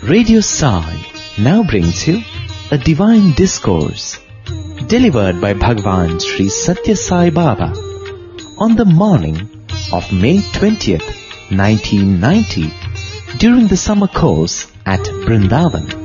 Radio Sai now brings you a divine discourse delivered by Bhagwan Sri Satya Sai Baba on the morning of May 20th, 1990 during the summer course at Vrindavan.